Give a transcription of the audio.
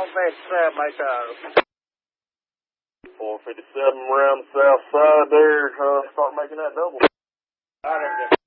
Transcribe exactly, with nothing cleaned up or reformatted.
one fifty-seven, make a four fifty-seven around the south side there, uh, start making that double. I don't get